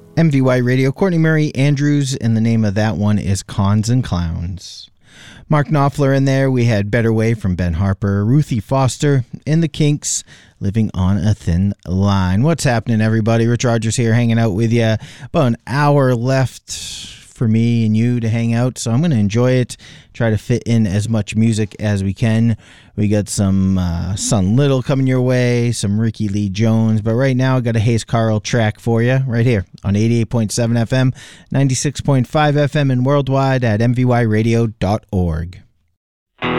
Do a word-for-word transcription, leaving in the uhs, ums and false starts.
M V Y Radio, Courtney Murray Andrews, and the name of that one is Cons and Clowns. Mark Knopfler in there. We had Better Way from Ben Harper, Ruthie Foster, and the Kinks, Living on a Thin Line. What's happening, everybody? Rich Rogers here hanging out with you. About an hour left for me and you to hang out, so I'm going to enjoy it, try to fit in as much music as we can. We got some uh, Sun Little coming your way, some Ricky Lee Jones, but right now I got a Hayes Carl track for you right here on eighty-eight point seven F M, ninety-six point five F M, and worldwide at m v y radio dot org.